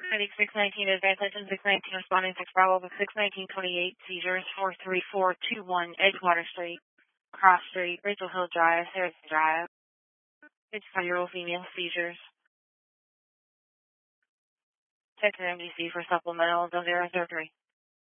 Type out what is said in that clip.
Medic 619, Advanced Engine 619, responding 6 Bravo, 61928, seizures 43421, Edgewater Street, Cross Street, Rachel Hill Drive, Harrison Drive. 55-year-old female, seizures. Check your MDC for supplemental, 003.